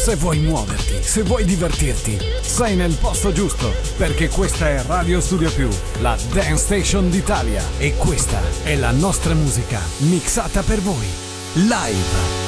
Se vuoi muoverti, se vuoi divertirti, sei nel posto giusto, perché questa è Radio Studio Più, la Dance Station d'Italia. E questa è la nostra musica, mixata per voi, live.